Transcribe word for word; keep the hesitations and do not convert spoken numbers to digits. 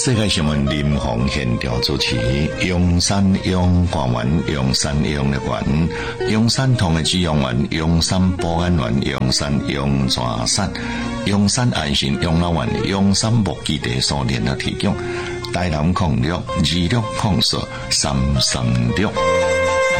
世界新闻林鸿现调主持，阳山阳官员，阳山阳的员，阳山同的志愿员，阳山保安员，阳山阳抓山，阳山安心养老院，阳山木基地所联合提供，台南控六二六控四三三六。